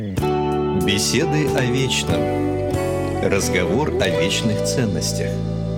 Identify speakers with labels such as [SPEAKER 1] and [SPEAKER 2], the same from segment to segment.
[SPEAKER 1] Беседы о вечном. Разговор о вечных ценностях.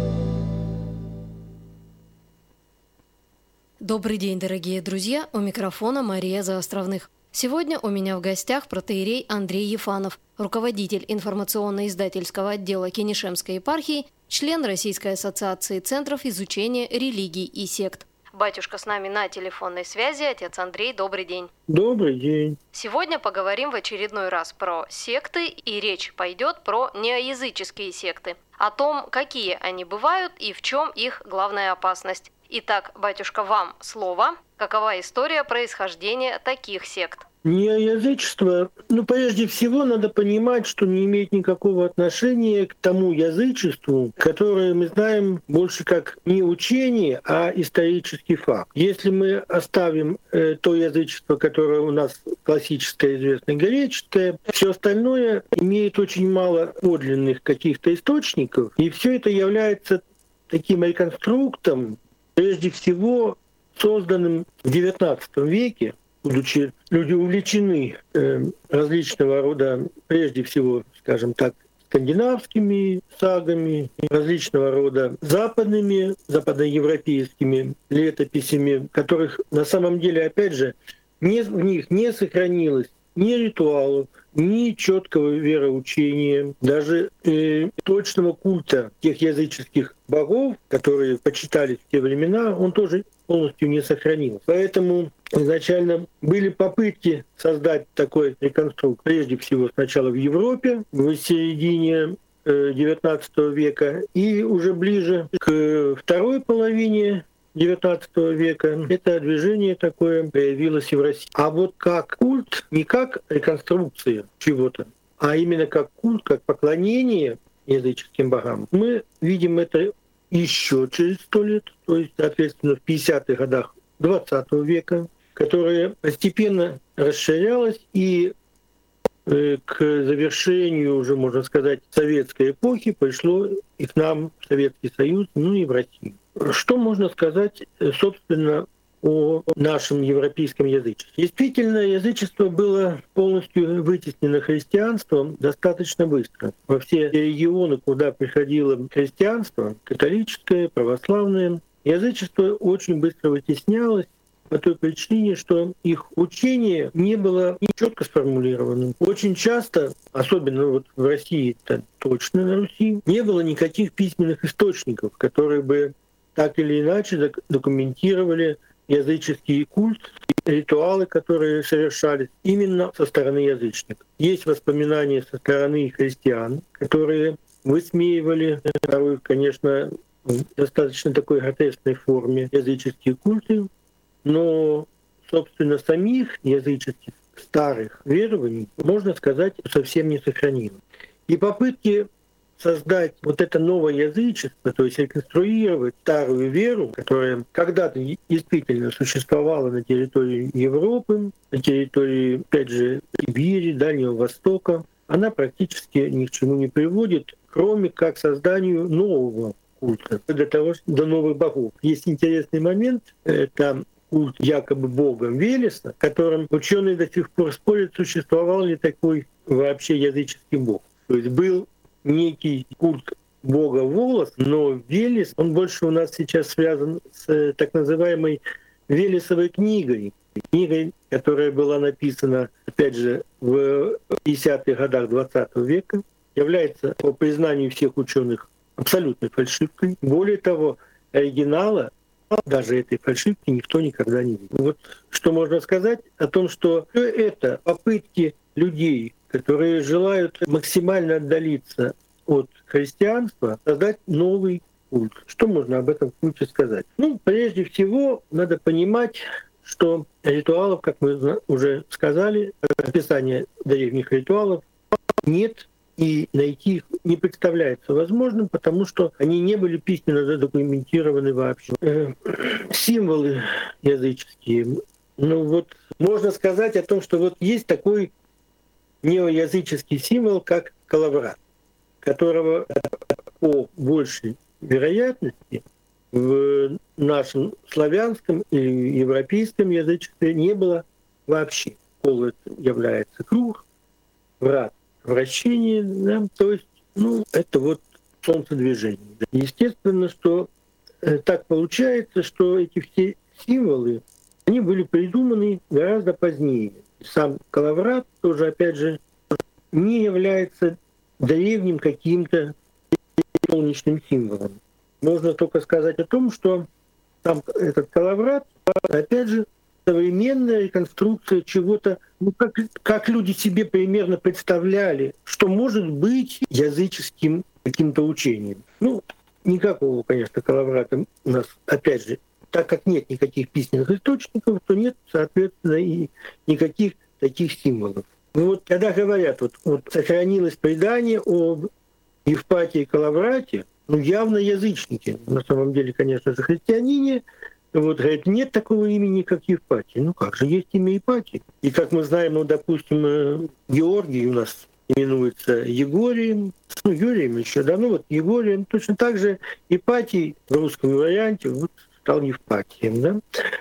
[SPEAKER 2] Добрый день, дорогие друзья! У микрофона Мария Заостровных. Сегодня у меня в гостях протоиерей Андрей Ефанов, руководитель информационно-издательского отдела Кенешемской епархии, член Российской ассоциации центров изучения религий и сект. Батюшка с нами на телефонной связи. Отец Андрей, добрый день.
[SPEAKER 3] Добрый день.
[SPEAKER 2] Сегодня поговорим в очередной раз про секты, и речь пойдет про неоязыческие секты, о том, какие они бывают и в чем их главная опасность. Итак, батюшка, вам слово. Какова история происхождения таких сект?
[SPEAKER 3] Неоязычество, прежде всего, надо понимать, что не имеет никакого отношения к тому язычеству, которое мы знаем больше как не учение, а исторический факт. Если мы оставим то язычество, которое у нас классическое, известное, греческое, все остальное имеет очень мало подлинных каких-то источников, и все это является таким реконструктом, прежде всего, созданным в XIX веке, будучи люди увлечены различного рода, прежде всего, скажем так, скандинавскими сагами, различного рода западноевропейскими летописями, которых на самом деле, опять же, в них не сохранилось ни ритуалов, ни четкого вероучения, даже точного культа тех языческих богов, которые почитались в те времена, он тоже полностью не сохранился. Поэтому изначально были попытки создать такой реконструкт, прежде всего сначала в Европе, в середине XIX века, и уже ближе к второй половине XIX века это движение такое появилось и в России. А вот как культ, не как реконструкция чего-то, а именно как культ, как поклонение языческим богам, мы видим это еще через 100 лет, то есть, соответственно, в 50-х годах XX века, которое постепенно расширялось и к завершению, уже можно сказать, советской эпохи пришло и к нам в Советский Союз, и в Россию. Что можно сказать, собственно, о нашем европейском язычестве? Действительно, язычество было полностью вытеснено христианством достаточно быстро. Во все регионы, куда приходило христианство, католическое, православное, язычество очень быстро вытеснялось, по той причине, что их учение не было четко сформулированным. Очень часто, особенно вот в России, точно на Руси, не было никаких письменных источников, которые бы так или иначе документировали языческий культ, ритуалы, которые совершались именно со стороны язычников. Есть воспоминания со стороны христиан, которые высмеивали, порой, конечно, в достаточно такой гротескной форме языческие культы, но, собственно, самих языческих старых верований, можно сказать, совсем не сохранилось. И попытки создать вот это новое язычество, то есть реконструировать старую веру, которая когда-то действительно существовала на территории Европы, на территории, опять же, Сибири, Дальнего Востока, она практически ни к чему не приводит, кроме как созданию нового культа, до новых богов. Есть интересный момент, это культ якобы бога Велеса, которым ученые до сих пор спорят, существовал ли такой вообще языческий бог. То есть был некий культ бога Волос, но Велес, он больше у нас сейчас связан с так называемой Велесовой книгой, которая была написана, опять же, в 50-х годах XX века, является, по признанию всех ученых, абсолютной фальшивкой. Более того, оригинала даже этой фальшивки никто никогда не видел. Вот что можно сказать о том, что все это попытки людей, которые желают максимально отдалиться от христианства, создать новый культ. Что можно об этом культе сказать? Прежде всего, надо понимать, что ритуалов, как мы уже сказали, описания древних ритуалов нет, и найти их не представляется возможным, потому что они не были письменно задокументированы вообще. Символы языческие. Можно сказать о том, что есть такой неоязыческий символ, как коловрат, которого по большей вероятности в нашем славянском и европейском язычестве не было вообще. Коловрат является круг, врат, вращение, да, то есть, это вот солнцедвижение. Естественно, что так получается, что эти все символы, они были придуманы гораздо позднее. Сам коловрат тоже, опять же, не является древним каким-то солнечным символом. Можно только сказать о том, что сам этот коловрат, опять же, современная реконструкция чего-то, как люди себе примерно представляли, что может быть языческим каким-то учением. Никакого, конечно, коловрата у нас, опять же, так как нет никаких письменных источников, то нет, соответственно, и никаких таких символов. Когда говорят, сохранилось предание об Евпатии и Коловрате, явно язычники, на самом деле, конечно же, христиане, говорят, нет такого имени, как Евпатий. Как же, есть имя Евпатий. И как мы знаем, допустим, Георгий у нас именуется Егорием, Юрием еще, да, Егорием. Точно так же Ипатий в русском варианте стал Евпатием, да.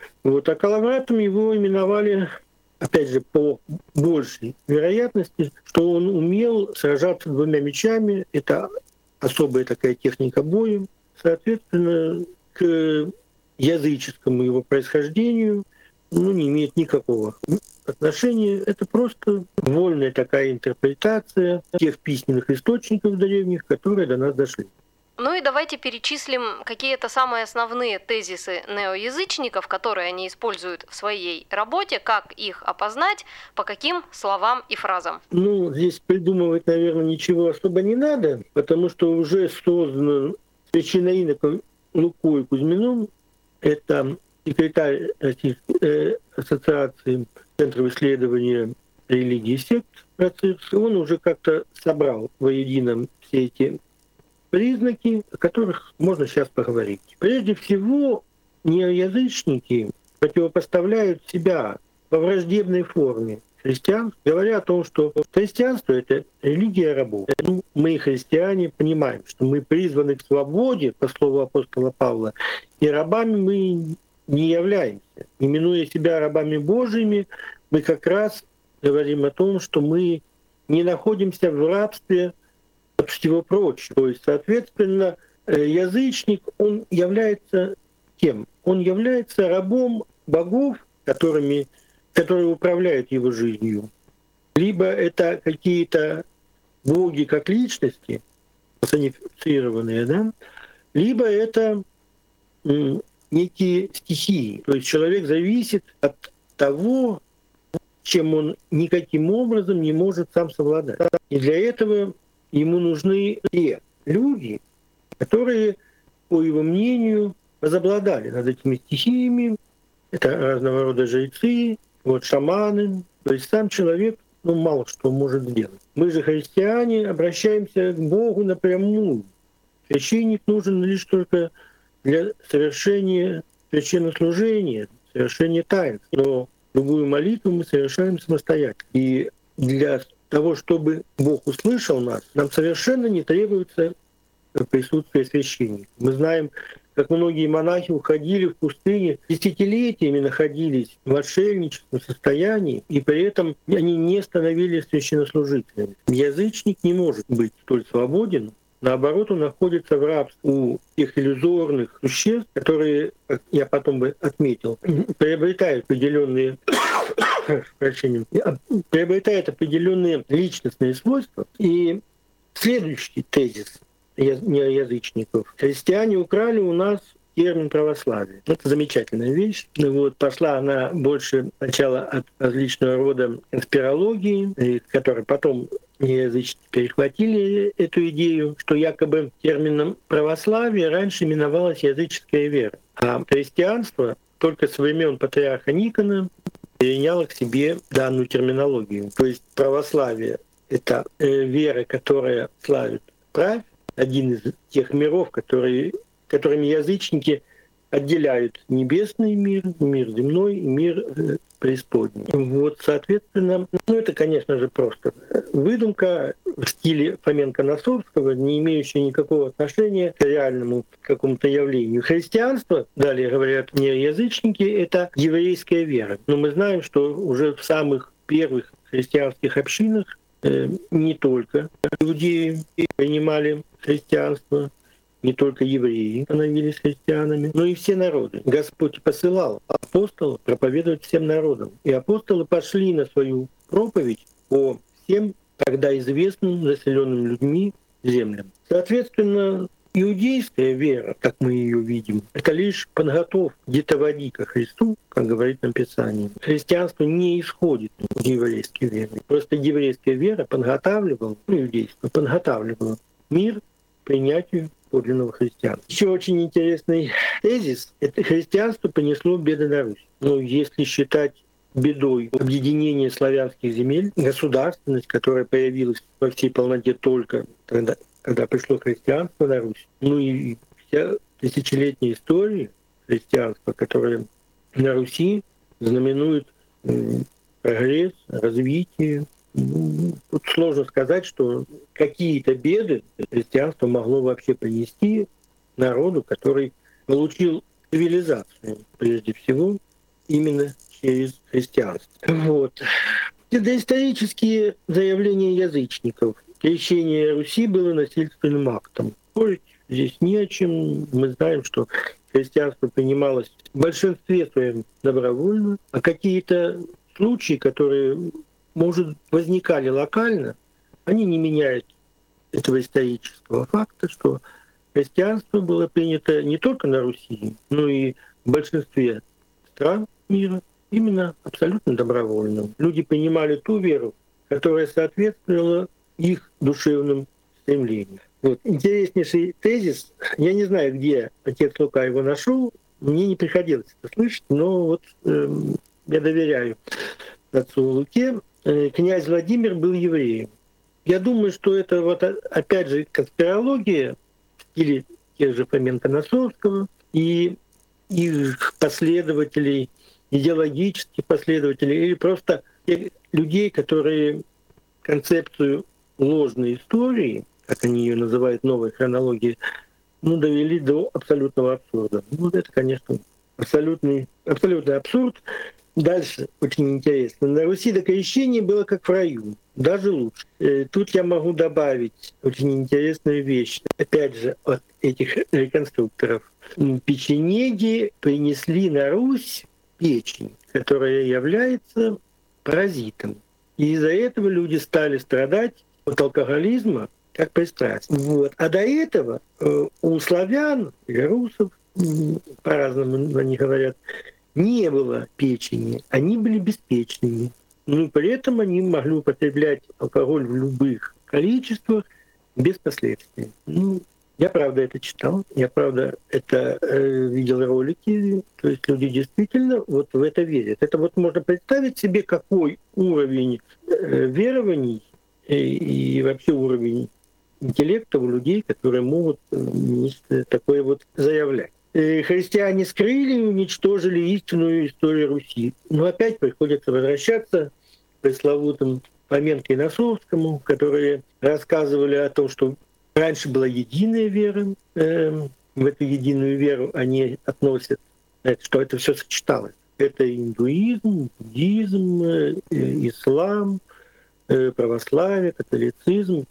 [SPEAKER 3] А Коловратом его именовали, опять же, по большей вероятности, что он умел сражаться двумя мечами, это особая такая техника боя. Соответственно, к языческому его происхождению не имеет никакого отношения. Это просто вольная такая интерпретация тех письменных источников древних, которые до нас дошли.
[SPEAKER 2] И давайте перечислим какие-то самые основные тезисы неоязычников, которые они используют в своей работе, как их опознать, по каким словам и фразам.
[SPEAKER 3] Здесь придумывать, наверное, ничего особо не надо, потому что уже создано священноиноком Лукой Кузьминым, это секретарь Российской ассоциации Центров исследования религии и сект, он уже как-то собрал воедино все эти признаки, о которых можно сейчас поговорить. Прежде всего, неоязычники противопоставляют себя во враждебной форме христиан, говоря о том, что христианство — это религия рабов. Мы, христиане, понимаем, что мы призваны к свободе, по слову апостола Павла, и рабами мы не являемся. Именуя себя рабами Божьими, мы как раз говорим о том, что мы не находимся в рабстве от всего прочего. То есть, соответственно, язычник, он является кем? Он является рабом богов, которые управляют его жизнью. Либо это какие-то боги как личности, персонифицированные, да? Либо это некие стихии. То есть человек зависит от того, чем он никаким образом не может сам совладать. И для этого ему нужны те люди, которые, по его мнению, возобладали над этими стихиями. Это разного рода жрецы, шаманы. То есть сам человек мало что может сделать. Мы же, христиане, обращаемся к Богу напрямую. Священник нужен лишь только для совершения священнослужения, совершения таинств. Но любую молитву мы совершаем самостоятельно. И для того, чтобы Бог услышал нас, нам совершенно не требуется присутствие священника. Мы знаем, как многие монахи уходили в пустыне, десятилетиями находились в отшельническом состоянии, и при этом они не становились священнослужителями. Язычник не может быть столь свободен. Наоборот, он находится в рабстве у тех иллюзорных существ, которые, как я потом бы отметил, приобретают определенные личностные свойства. И следующий тезис неоязычников. Христиане украли у нас термин православие. Это замечательная вещь. Пошла она больше сначала от различного рода конспирологии, которые потом неязычники перехватили эту идею, что якобы термином православие раньше именовалась языческая вера. А христианство только со времен патриарха Никона переняло к себе данную терминологию. То есть православие — это вера, которая славит правь, один из тех миров, которыми язычники отделяют небесный мир, мир земной и мир преисподней. Соответственно, это, конечно же, просто выдумка в стиле Фоменко-Носовского, не имеющая никакого отношения к реальному какому-то явлению. Христианство, далее говорят неоязычники, это еврейская вера. Но мы знаем, что уже в самых первых христианских общинах не только иудеи принимали христианство, не только евреи становились христианами, но и все народы. Господь посылал апостолов проповедовать всем народам. И апостолы пошли на свою проповедь по всем тогда известным заселенным людьми землям. Соответственно, иудейская вера, как мы ее видим, это лишь подготовка детоводи ко Христу, как говорит нам Писание. Христианство не исходит из еврейской веры. Просто еврейская вера подготавливала, иудейство подготавливала мир к принятию подлинного христианства. Еще очень интересный тезис — это христианство понесло беды на Русь. Но если считать бедой объединение славянских земель, государственность, которая появилась во всей полноте только тогда, когда пришло христианство на Русь, ну и вся тысячелетняя история христианства, которая на Руси знаменует прогресс, развитие. Тут сложно сказать, что какие-то беды христианство могло вообще принести народу, который получил цивилизацию, прежде всего, именно через христианство. Вот. Доисторические заявления язычников. Крещение Руси было насильственным актом. Спорить здесь не о чем. Мы знаем, что христианство принималось в большинстве своем добровольно, а какие-то случаи, которые, может, возникали локально, они не меняют этого исторического факта, что христианство было принято не только на Руси, но и в большинстве стран мира именно абсолютно добровольно. Люди принимали ту веру, которая соответствовала их душевным стремлениям. Вот. Интереснейший тезис. Я не знаю, где отец Лука его нашел. Мне не приходилось это слышать, но вот я доверяю отцу Луке. Князь Владимир был евреем. Я думаю, что это вот опять же конспирология в стиле тех же Фоменко Носовского и их последователей, идеологических последователей, или просто тех людей, которые концепцию ложной истории, как они ее называют, новой хронологии, довели до абсолютного абсурда. Вот это, конечно, абсолютный абсурд. Дальше очень интересно. На Руси до крещения было как в раю, даже лучше. Тут я могу добавить очень интересную вещь, опять же, от этих реконструкторов. Печенеги принесли на Русь печень, которая является паразитом. И из-за этого люди стали страдать от алкоголизма как пристрастие. Вот. А до этого у славян или русов, по-разному они говорят, не было печени, они были беспечными. Но при этом они могли употреблять алкоголь в любых количествах без последствий. Я правда это читал, я правда это видел ролики, то есть люди действительно вот в это верят. Это вот можно представить себе, какой уровень верований и вообще уровень интеллекта у людей, которые могут такое вот заявлять. Христиане скрыли и уничтожили истинную историю Руси. Но опять приходится возвращаться к пресловутым Фоменко и Носовскому, которые рассказывали о том, что раньше была единая вера. В эту единую веру они относят, что это все сочеталось. Это индуизм, буддизм, ислам, православие, католицизм,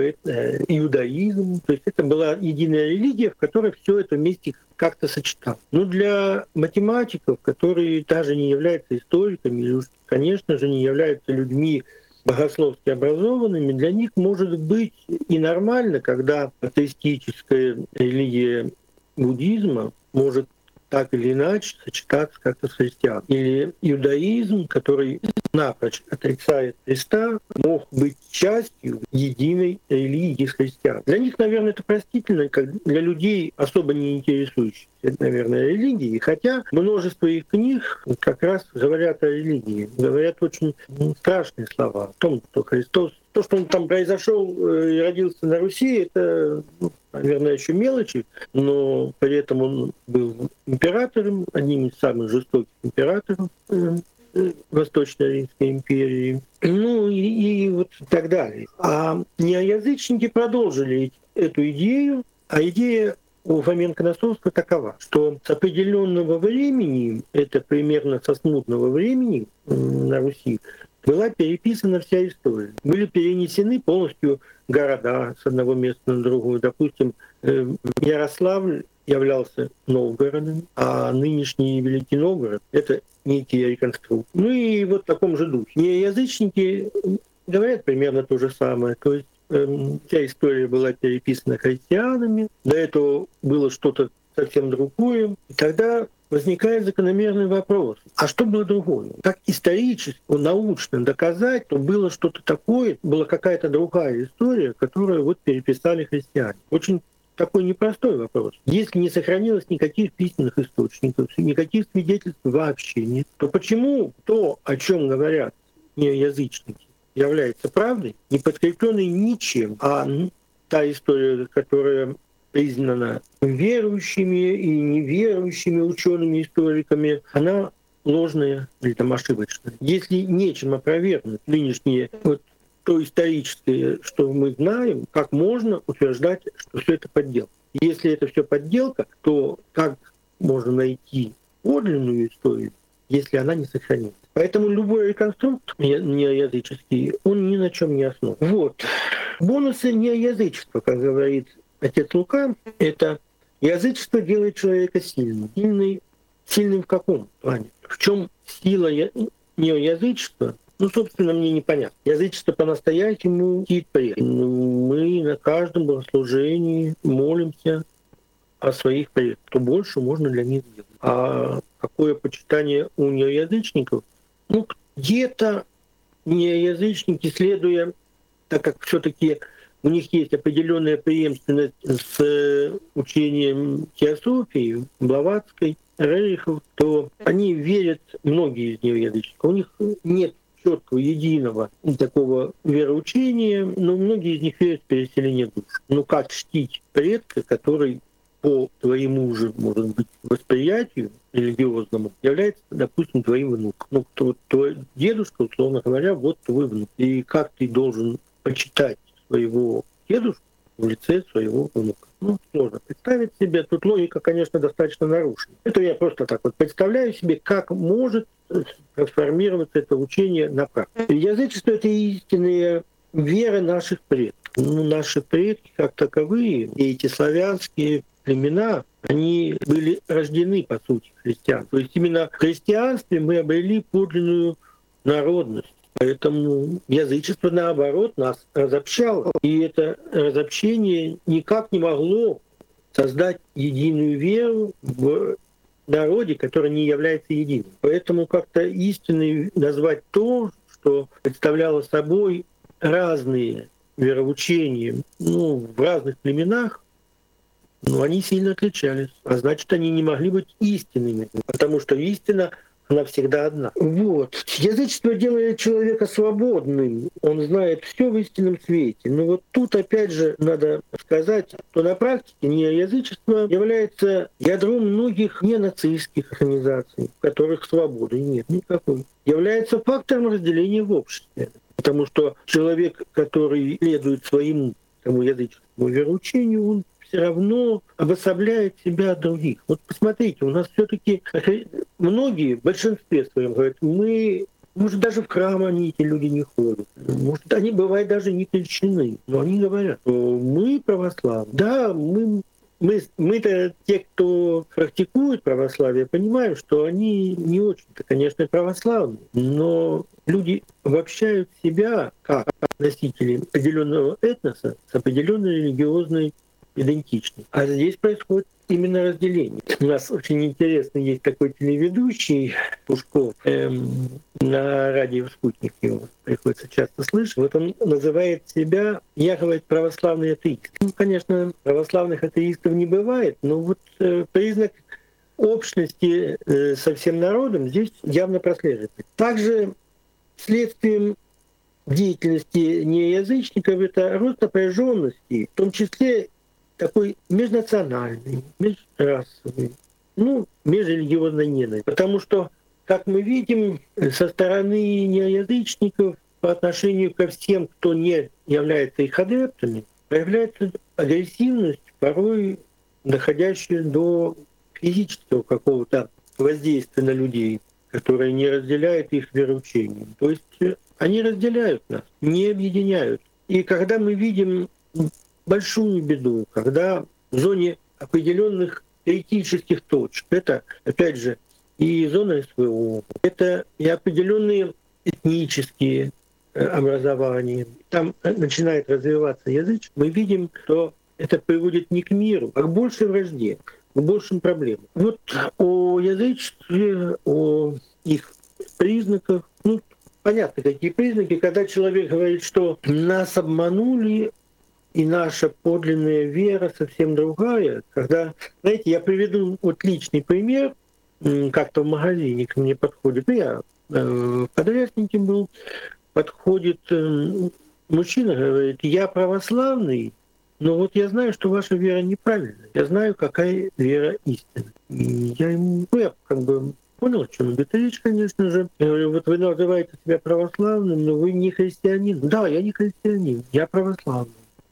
[SPEAKER 3] иудаизм. То есть это была единая религия, в которой все это вместе как-то сочеталось. Но для математиков, которые даже не являются историками, и уж, конечно же, не являются людьми богословски образованными, для них может быть и нормально, когда атеистическая религия буддизма может так или иначе сочетаться как-то с христианством. Или иудаизм, который напрочь отрицает Христа, мог быть частью единой религии с христиан. Для них, наверное, это простительно, как для людей, особо не интересующихся, наверное, религией, хотя множество их книг как раз говорят о религии, говорят очень страшные слова о том, что Христос, то, что он там произошел и родился на Руси, это, наверное, еще мелочи, но при этом он был императором, одним из самых жестоких императоров Восточной Римской империи, и вот так далее. А неоязычники продолжили эту идею, а идея у Фоменко-Носовского такова, что с определенного времени, это примерно со смутного времени на Руси, была переписана вся история. Были перенесены полностью города с одного места на другое. Допустим, Ярославль являлся Новгородом, а нынешний Великий Новгород — это некий реконструкт. Ну и вот в таком же духе. Неязычники говорят примерно то же самое. То есть вся история была переписана христианами, до этого было что-то совсем другое. И тогда возникает закономерный вопрос. А что было другое? Как исторически, научно доказать, то было что-то такое, была какая-то другая история, которую вот переписали христиане. Очень такой непростой вопрос. Если не сохранилось никаких письменных источников, никаких свидетельств вообще нет, то почему то, о чем говорят неязычники, является правдой, не подкрепленной ничем, а та история, которая признана верующими и неверующими учеными, историками, она ложная или там ошибочная. Если нечем опровергнуть нынешнее то историческое, что мы знаем, как можно утверждать, что все это подделка. Если это все подделка, то как можно найти подлинную историю, если она не сохранится? Поэтому любой реконструкт неязыческий, он ни на чем не основан. Вот. Бонусы неязычества, как говорит отец Лука, это язычество делает человека сильным. Сильным в каком плане? В чем сила неязычества? Собственно, мне непонятно. Язычество по-настоящему чтит предков. Мы на каждом богослужении молимся о своих предках. То больше можно для них сделать. А какое почитание у неязычников? Где-то неязычники, следуя, так как все-таки у них есть определенная преемственность с учением теософии, Блаватской, Рерихов, то они верят, многие из неязычников. У них нет четкого, единого такого вероучения, но многие из них верят в переселение душ. Как чтить предка, который по твоему же, может быть, восприятию религиозному является, допустим, твоим внуком. Твой дедушка, условно говоря, вот твой внук. И как ты должен почитать своего дедушку в лице своего внука? Сложно представить себе. Тут логика, конечно, достаточно нарушена. Это я просто так представляю себе, как может трансформироваться это учение на практику. Язычество — это истинная вера наших предков. Наши предки, как таковые, и эти славянские племена, они были рождены, по сути, христиан. То есть именно в христианстве мы обрели подлинную народность. Поэтому язычество, наоборот, нас разобщало. И это разобщение никак не могло создать единую веру в народе, который не является единым. Поэтому как-то истиной назвать то, что представляло собой разные вероучения в разных племенах, они сильно отличались. А значит, они не могли быть истинными, потому что истина, она всегда одна. Язычество делает человека свободным. Он знает все в истинном свете. Но тут опять же надо сказать, что на практике неязычество является ядром многих ненацистских организаций, в которых свободы нет никакой. Является фактором разделения в обществе. Потому что человек, который следует своему языческому вероучению, он все равно обособляет себя от других. Посмотрите, у нас все-таки многие, в большинстве своем, говорят, может, даже в храм эти люди не ходят. Может, они, бывают, даже не крещены. Но они говорят, мы православные. Да, мы-то, те, кто практикует православие, понимаем, что они не очень-то, конечно, православные. Но люди обобщают себя как носители определенного этноса с определенной религиозной идентичность. А здесь происходит именно разделение. У нас очень интересно, есть такой телеведущий Пушков, на радио «Спутник» его приходится часто слышать. Он называет себя, говорит, православный атеист. Конечно, православных атеистов не бывает, но признак общности со всем народом здесь явно прослеживается. Также следствием деятельности неязычников это рост напряженности, в том числе такой межнациональный, межрасовый, межрелигиозной ненависти. Потому что, как мы видим, со стороны неязычников по отношению ко всем, кто не является их адептами, проявляется агрессивность, порой доходящая до физического какого-то воздействия на людей, которые не разделяют их вероучения. То есть они разделяют нас, не объединяют. И когда мы видим большую беду, когда в зоне определенных критических точек, это, опять же, и зона СВО, это и определенные этнические образования, там начинает развиваться язычество, мы видим, что это приводит не к миру, а к большей вражде, к большим проблемам. Вот о язычестве, о их признаках, понятно, какие признаки, когда человек говорит, что нас обманули, и наша подлинная вера совсем другая. Когда, знаете, я приведу вот личный пример, как-то в магазине ко мне подходит, я в подряднике был, подходит мужчина, говорит, я православный, но вот я знаю, что ваша вера неправильная, я знаю, какая вера истинная. И я ему, я как бы понял, о чем идет речь, конечно же. Я говорю, вот вы называете себя православным, но вы не христианин. Да, я не христианин, я православный.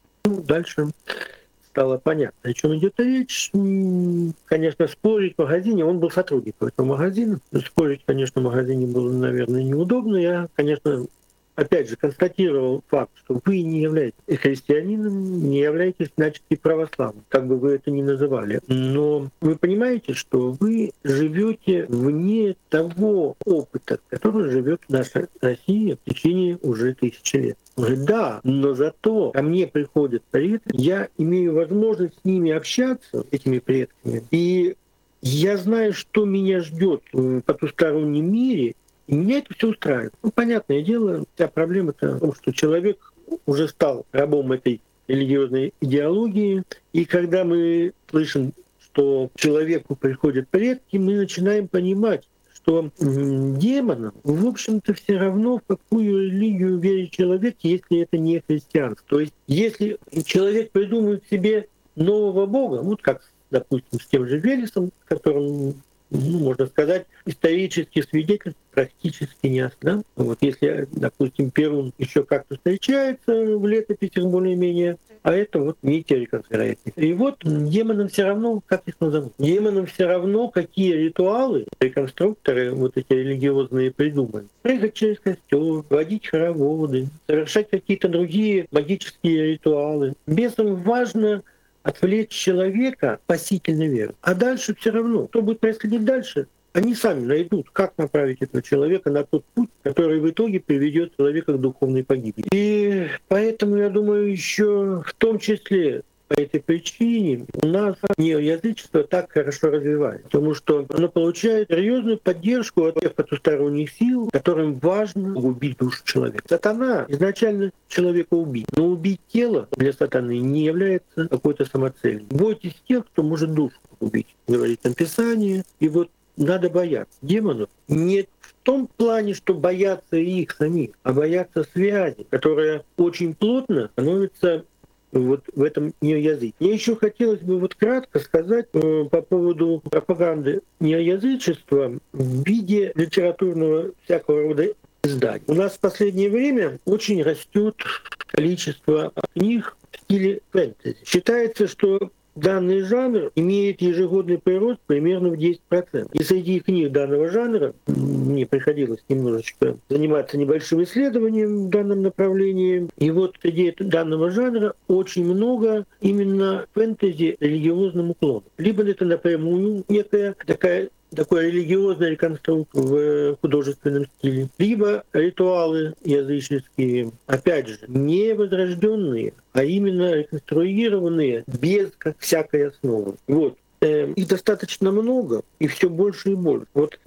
[SPEAKER 3] Дальше стало понятно, о чем идет речь. Конечно, спорить в магазине, он был сотрудником этого магазина. Спорить, конечно, в магазине было, наверное, неудобно. Я, конечно, опять же, констатировал факт, что вы не являетесь христианином, не являетесь, значит, и православным, как бы вы это ни называли. Но вы понимаете, что вы живете вне того опыта, который живет наша Россия в течение уже тысячи лет. Он говорит, да, но зато ко мне приходят предки, я имею возможность с ними общаться, этими предками, и я знаю, что меня ждет в потустороннем мире, и меня это все устраивает. Понятное дело, вся проблема-то в том, что человек уже стал рабом этой религиозной идеологии, и когда мы слышим, что человеку приходят предки, мы начинаем понимать, что демонам, в общем-то, все равно, в какую религию верит человек, если это не христианство. То есть, если человек придумывает себе нового бога, вот как, допустим, с тем же Велесом, которым, можно сказать, исторических свидетельств практически нет. Да? Вот если, допустим, Перун еще как-то встречается в летописях более-менее, а это вот Митя реконструирует. И вот демонам все равно, как их назовут, демонам все равно, какие ритуалы реконструкторы, вот эти религиозные, придумали. Прыгать через костер, водить хороводы, совершать какие-то другие магические ритуалы. Бесам важно отвлечь человека от спасительной веры. А дальше все равно, что будет происходить дальше, они сами найдут, как направить этого человека на тот путь, который в итоге приведет человека к духовной погибели. И поэтому, я думаю, еще в том числе по этой причине у нас неоязычество так хорошо развивается, потому что оно получает серьезную поддержку от тех потусторонних сил, которым важно убить душу человека. Сатана изначально человека убить, но убить тело для сатаны не является какой-то самоцелью. Бойтесь тех, кто может душу убить, говорит там Писание. И вот надо бояться демонов не в том плане, что бояться их самих, а бояться связи, которая очень плотно становится вот в этом неоязычестве. Мне еще хотелось бы вот кратко сказать по поводу пропаганды неоязычества в виде литературного всякого рода изданий. У нас в последнее время очень растет количество книг в стиле фэнтези. Считается, что данный жанр имеет ежегодный прирост примерно в 10%. И среди книг данного жанра мне приходилось немножечко заниматься небольшим исследованием в данном направлении. И вот среди данного жанра очень много именно фэнтези религиозным уклоном. Либо это напрямую некая такой религиозный реконструкт в художественном стиле, либо ритуалы языческие, опять же, не возрожденные, а именно реконструированные без всякой основы. Вот. Их достаточно много, и все больше и больше. Вот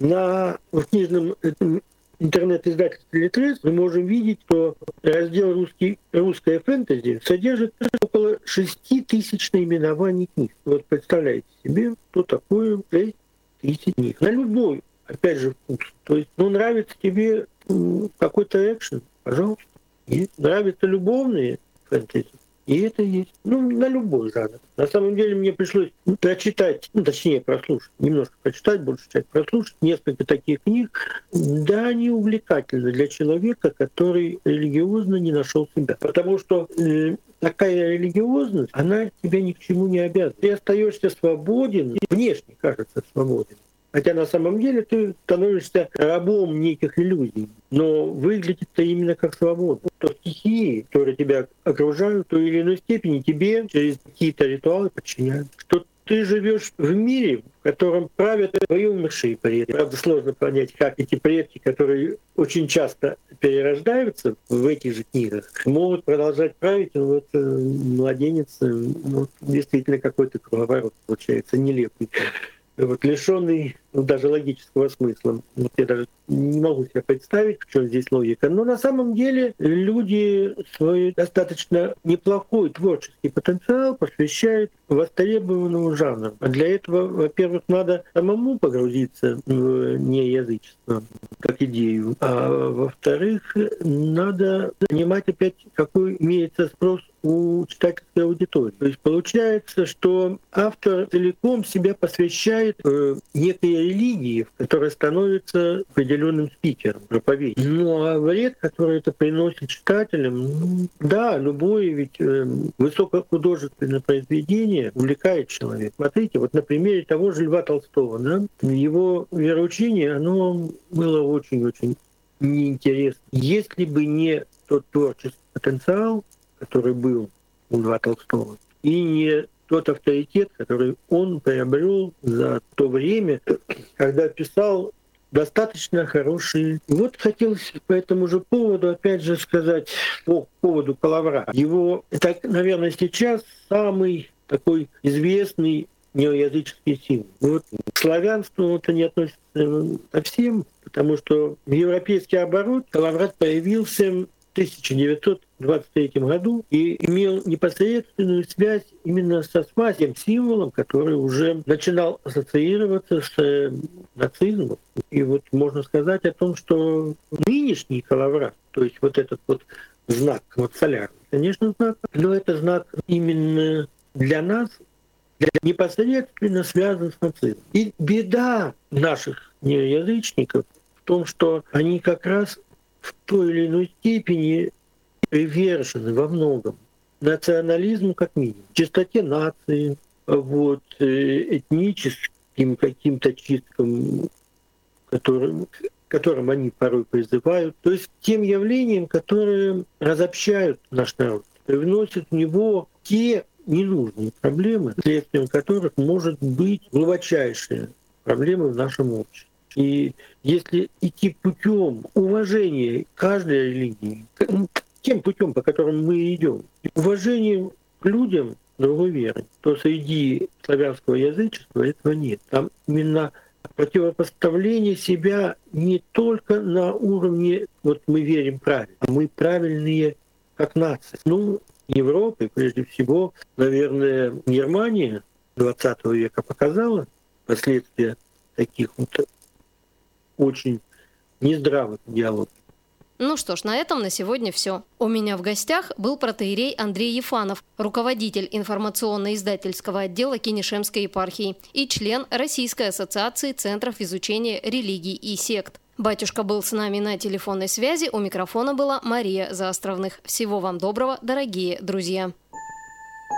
[SPEAKER 3] в книжном интернет-издательстве «Литрес» мы можем видеть, что раздел «Русское фэнтези» содержит около 6000 наименований книг. Вот представляете себе, что такое 6000 книг. На любой, опять же, вкус. То есть, нравится тебе какой-то экшен, пожалуйста. Есть. Нравятся любовные фэнтези, и это есть. На любой жанр. На самом деле мне пришлось прочитать, точнее прослушать, немножко прочитать, больше часть прослушать, несколько таких книг. Да, они увлекательны для человека, который религиозно не нашел себя. Потому что такая религиозность, она тебя ни к чему не обязывает. Ты остаешься свободен, внешне кажется свободен, Хотя на самом деле ты становишься рабом неких иллюзий. Но выглядит-то именно как свобода. То стихии, которые тебя окружают, в той или иной степени тебе через какие-то ритуалы подчиняют. Что ты живешь в мире, в котором правят твои умершие предки. Правда, сложно понять, как эти предки, которые очень часто перерождаются в этих же книгах, могут продолжать править. Вот младенец, вот, действительно какой-то круговорот получается нелепый. Вот, лишенный даже логического смысла. Вот я даже не могу себе представить, в чем здесь логика. Но на самом деле люди свой достаточно неплохой творческий потенциал посвящают востребованному жанру. А для этого, во-первых, надо самому погрузиться в неязычество как идею. А во-вторых, надо понимать опять, какой имеется спрос у читательской аудитории. То есть получается, что автор целиком себя посвящает некой религии, которая становится определенным спикером, проповедником. Ну а вред, который это приносит читателям, да, любое ведь высокохудожественное произведение увлекает человека. Смотрите, вот на примере того же Льва Толстого, да, его вероучение, оно было очень-очень неинтересно. Если бы не тот творческий потенциал, который был у Льва Толстого, и не тот авторитет, который он приобрел за то время, когда писал достаточно хорошие. Вот хотелось по этому же поводу, опять же, сказать по поводу Калаврата. Его, так, наверное, сейчас самый такой известный неоязыческий символ. Вот к славянству это не относится совсем, потому что в европейский оборот Калаврат появился 1923 году и имел непосредственную связь именно со тем символом, который уже начинал ассоциироваться с нацизмом. И вот можно сказать о том, что нынешний Калаврат, то есть вот этот вот знак, вот солярный, конечно, знак, но это знак именно для нас, непосредственно связан с нацизмом. И беда наших неязычников в том, что они как раз в той или иной степени привержены во многом национализму как минимум, чистоте нации, вот, этническим каким-то чисткам, которым они порой призывают, то есть тем явлениям, которые разобщают наш народ, привносят в него те ненужные проблемы, следствием которых может быть глубочайшие проблемы в нашем обществе. И если идти путем уважения каждой религии, тем путем, по которому мы идем, уважением к людям другой веры, то среди славянского язычества этого нет. Там именно противопоставление себя не только на уровне «вот мы верим правильно», а мы правильные как нация. Ну, Европа, прежде всего, наверное, Германия XX века показала последствия таких вот очень нездравых диалогов.
[SPEAKER 2] Ну что ж, на этом на сегодня все. У меня в гостях был протоиерей Андрей Ефанов, руководитель информационно-издательского отдела Кенишемской епархии и член Российской ассоциации центров изучения религий и сект. Батюшка был с нами на телефонной связи, у микрофона была Мария Заостровных. Всего вам доброго, дорогие друзья.